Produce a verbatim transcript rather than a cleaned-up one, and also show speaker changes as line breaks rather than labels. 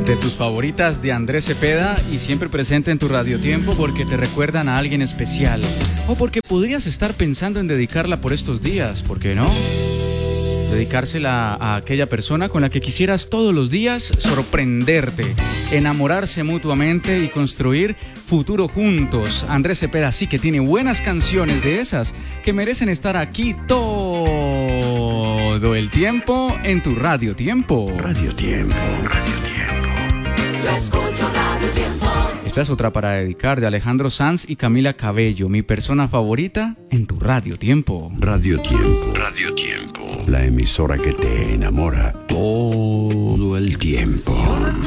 De tus favoritas de Andrés Cepeda y siempre presente en tu radiotiempo porque te recuerdan a alguien especial o porque podrías estar pensando en dedicarla por estos días, ¿por qué no? Dedicársela a aquella persona con la que quisieras todos los días sorprenderte, enamorarse mutuamente y construir futuro juntos. Andrés Cepeda sí que tiene buenas canciones de esas que merecen estar aquí todo el tiempo en tu Radio Tiempo.
Radio Tiempo, Radio Tiempo.
Yo escucho Radio Tiempo.
Esta es otra para dedicar de Alejandro Sanz y Camila Cabello, mi persona favorita en tu Radio Tiempo.
Radio Tiempo, Radio Tiempo. La emisora que te enamora todo el tiempo.